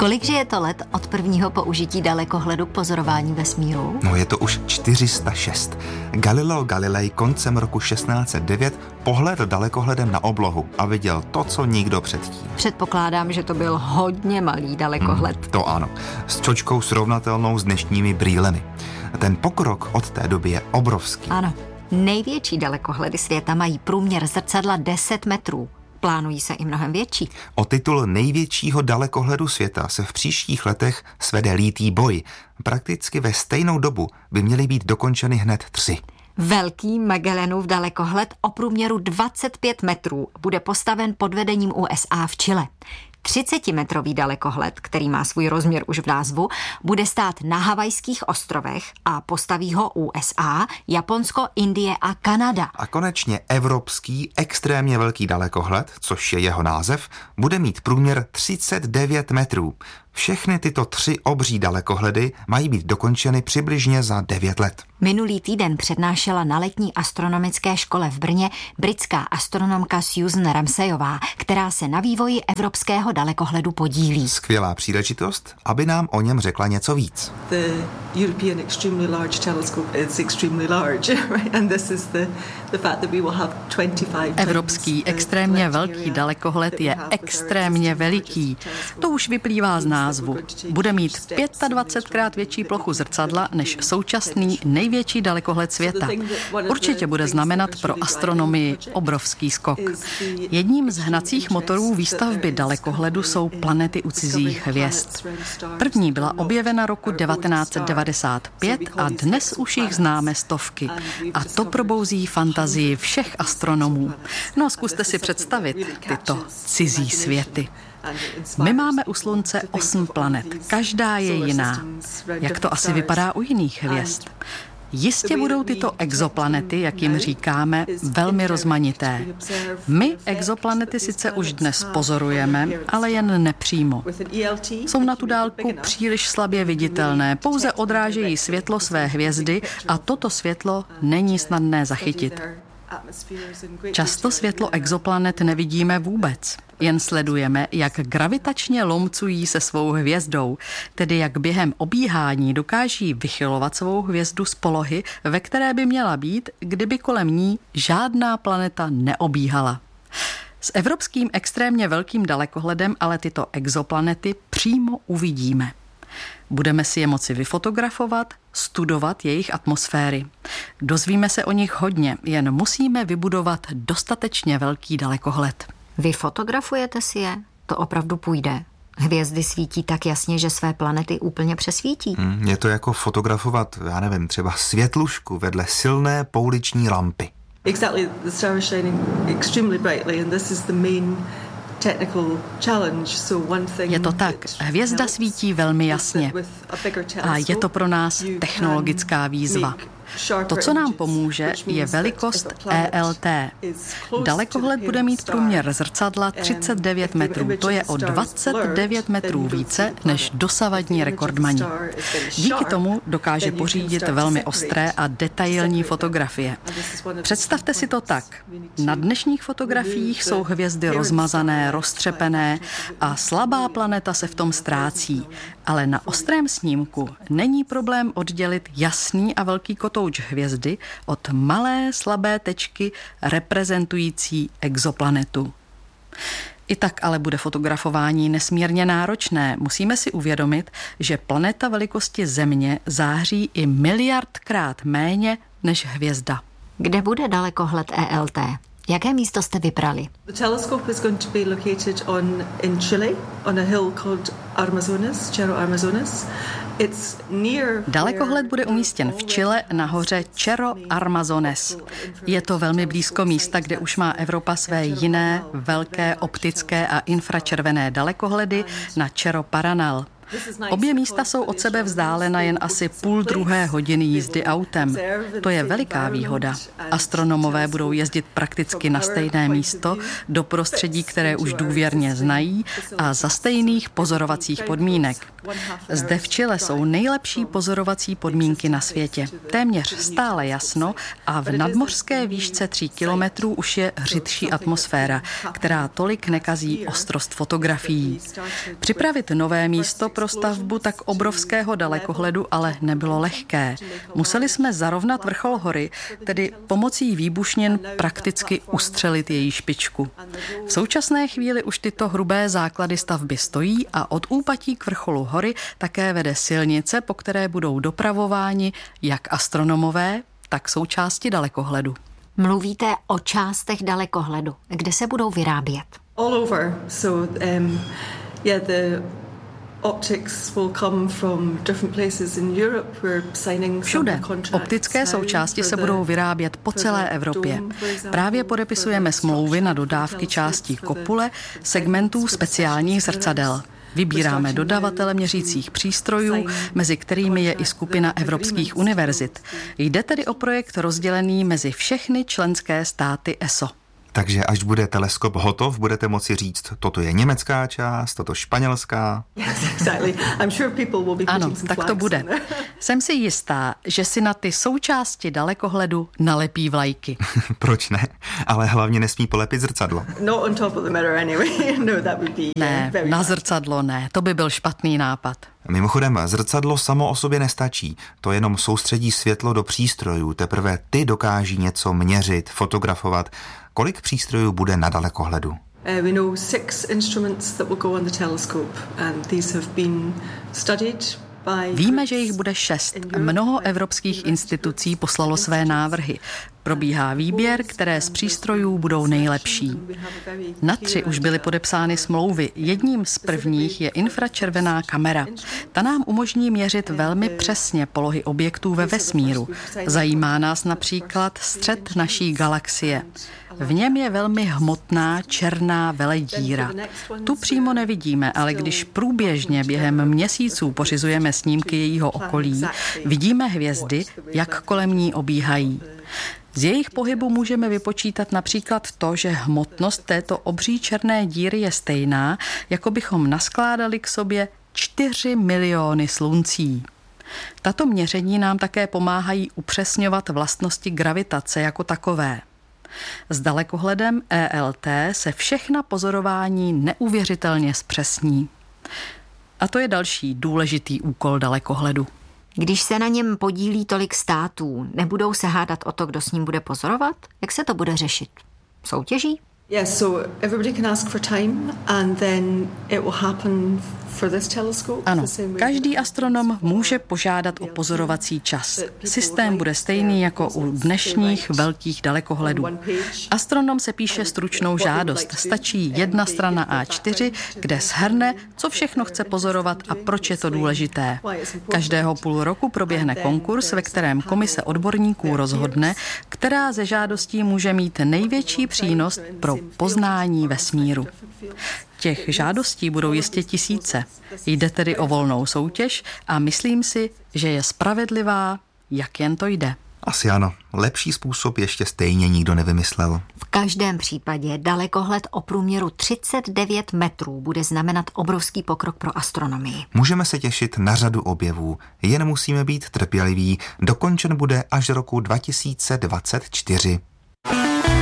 Kolik je to let od prvního použití dalekohledu k pozorování vesmíru? No, je to už 406. Galileo Galilei koncem roku 1609 pohlédl dalekohledem na oblohu a viděl to, co nikdo předtím. Předpokládám, že to byl hodně malý dalekohled. To ano, s čočkou srovnatelnou s dnešními brýlemi. Ten pokrok od té doby je obrovský. Ano, největší dalekohledy světa mají průměr zrcadla 10 metrů. Plánují se i mnohem větší. O titul největšího dalekohledu světa se v příštích letech svede lítý boj. Prakticky ve stejnou dobu by měly být dokončeny hned 3. Velký Magellanův dalekohled o průměru 25 metrů bude postaven pod vedením USA v Chile. 30-metrový dalekohled, který má svůj rozměr už v názvu, bude stát na Havajských ostrovech a postaví ho USA, Japonsko, Indie a Kanada. A konečně evropský extrémně velký dalekohled, což je jeho název, bude mít průměr 39 metrů. Všechny tyto 3 obří dalekohledy mají být dokončeny přibližně za 9 let. Minulý týden přednášela na letní astronomické škole v Brně britská astronomka Susan Ramsayová, která se na vývoji evropského dalekohledu podílí. Skvělá příležitost, aby nám o něm řekla něco víc. The European Extremely Large Telescope is extremely large, right? And this is the fact that we will have 25. Evropský extrémně velký dalekohled je extrémně veliký. To už vyplývá z názvu. Bude mít 25krát větší plochu zrcadla než současný největší dalekohled světa. Určitě bude znamenat pro astronomii obrovský skok. Jedním z hnacích motorů výstavby dalekohledu jsou planety u cizích hvězd. První byla objevena roku 1995 a dnes už jich známe stovky. A to probouzí fantazii všech astronomů. No, zkuste si představit tyto cizí světy. My máme u Slunce 8 planet, každá je jiná. Jak to asi vypadá u jiných hvězd? Jistě budou tyto exoplanety, jak jim říkáme, velmi rozmanité. My exoplanety sice už dnes pozorujeme, ale jen nepřímo. Jsou na tu dálku příliš slabě viditelné, pouze odrážejí světlo své hvězdy a toto světlo není snadné zachytit. Často světlo exoplanet nevidíme vůbec, jen sledujeme, jak gravitačně lomcují se svou hvězdou, tedy jak během obíhání dokáží vychylovat svou hvězdu z polohy, ve které by měla být, kdyby kolem ní žádná planeta neobíhala. S evropským extrémně velkým dalekohledem ale tyto exoplanety přímo uvidíme. Budeme si je moci vyfotografovat, studovat jejich atmosféry. Dozvíme se o nich hodně, jen musíme vybudovat dostatečně velký dalekohled. Vyfotografujete si je? To opravdu půjde. Hvězdy svítí tak jasně, že své planety úplně přesvítí. Je to jako fotografovat, já nevím, třeba světlušku vedle silné pouliční lampy. Exactly, the star is shining extremely brightly and this is the main Je to tak. Hvězda svítí velmi jasně a je to pro nás technologická výzva. To, co nám pomůže, je velikost ELT. Dalekohled bude mít průměr zrcadla 39 metrů. To je o 29 metrů více než dosavadní rekordmani. Díky tomu dokáže pořídit velmi ostré a detailní fotografie. Představte si to tak. Na dnešních fotografiích jsou hvězdy rozmazané, roztřepené a slabá planeta se v tom ztrácí. Ale na ostrém snímku není problém oddělit jasný a velký kotouč hvězdy od malé slabé tečky reprezentující exoplanetu. I tak ale bude fotografování nesmírně náročné. Musíme si uvědomit, že planeta velikosti Země září i miliardkrát méně než hvězda. Kde bude dalekohled ELT? Jaké místo jste vybrali? The telescope is going to be located in Chile on a hill called Armazones, Cerro Armazones. Dalekohled bude umístěn v Chile na hoře Cerro Armazones. Je to velmi blízko místa, kde už má Evropa své jiné velké optické a infračervené dalekohledy na Cerro Paranal. Obě místa jsou od sebe vzdálena jen asi 1,5 hodiny jízdy autem. To je veliká výhoda. Astronomové budou jezdit prakticky na stejné místo, do prostředí, které už důvěrně znají a za stejných pozorovacích podmínek. Zde v Chile jsou nejlepší pozorovací podmínky na světě. Téměř stále jasno a v nadmořské výšce 3 kilometrů už je řidší atmosféra, která tolik nekazí ostrost fotografií. Připravit nové místo pro stavbu tak obrovského dalekohledu ale nebylo lehké. Museli jsme zarovnat vrchol hory, tedy pomocí výbušnin prakticky ustřelit její špičku. V současné chvíli už tyto hrubé základy stavby stojí a od úpatí k vrcholu hory také vede silnice, po které budou dopravováni jak astronomové, tak součásti dalekohledu. Mluvíte o částech dalekohledu. Kde se budou vyrábět? All over. So, the optics will come from different places in Europe. We're signing všude. Optické součásti se budou vyrábět po celé Evropě. Právě podepisujeme smlouvy na dodávky částí kopule, segmentů speciálních zrcadel. Vybíráme dodavatele měřících přístrojů, mezi kterými je i skupina evropských univerzit. Jde tedy o projekt rozdělený mezi všechny členské státy ESO. Takže až bude teleskop hotov, budete moci říct, toto je německá část, toto španělská. Ano, tak to bude. Jsem si jistá, že si na ty součásti dalekohledu nalepí vlajky. Proč ne? Ale hlavně nesmí polepit zrcadlo. Ne, na zrcadlo ne, to by byl špatný nápad. Mimochodem, zrcadlo samo o sobě nestačí. To jenom soustředí světlo do přístrojů. Teprve ty dokáží něco měřit, fotografovat. Kolik přístrojů bude na dalekohledu? We know 6 instruments that will go on the telescope and these have been studied. Víme, že jich bude 6. Mnoho evropských institucí poslalo své návrhy. Probíhá výběr, které z přístrojů budou nejlepší. Na 3 už byly podepsány smlouvy. Jedním z prvních je infračervená kamera. Ta nám umožní měřit velmi přesně polohy objektů ve vesmíru. Zajímá nás například střed naší galaxie. V něm je velmi hmotná černá veledíra. Tu přímo nevidíme, ale když průběžně během měsíců pořizujeme snímky jejího okolí, vidíme hvězdy, jak kolem ní obíhají. Z jejich pohybu můžeme vypočítat například to, že hmotnost této obří černé díry je stejná, jako bychom naskládali k sobě 4 miliony sluncí. Tato měření nám také pomáhají upřesňovat vlastnosti gravitace jako takové. S dalekohledem ELT se všechna pozorování neuvěřitelně zpřesní. A to je další důležitý úkol dalekohledu. Když se na něm podílí tolik států, nebudou se hádat o to, kdo s ním bude pozorovat? Jak se to bude řešit? Soutěží? Yes, so everybody can ask for time and then it will happen for this telescope. Ano, každý astronom může požádat o pozorovací čas. Systém bude stejný jako u dnešních velkých dalekohledů. Astronom se píše stručnou žádost. Stačí 1 strana A4, kde shrne, co všechno chce pozorovat a proč je to důležité. Každého půl roku proběhne konkurs, ve kterém komise odborníků rozhodne, která ze žádostí může mít největší přínos pro poznání vesmíru. Těch žádostí budou jistě tisíce. Jde tedy o volnou soutěž a myslím si, že je spravedlivá, jak jen to jde. Asi ano. Lepší způsob ještě stejně nikdo nevymyslel. V každém případě dalekohled o průměru 39 metrů bude znamenat obrovský pokrok pro astronomii. Můžeme se těšit na řadu objevů, jen musíme být trpěliví. Dokončen bude až roku 2024.